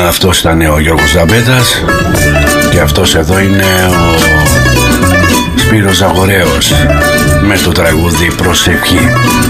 Αυτός ήταν ο Γιώργος Ζαμπέτας και αυτός εδώ είναι ο Σπύρος Ζαγορέος με το τραγούδι Προσευχή.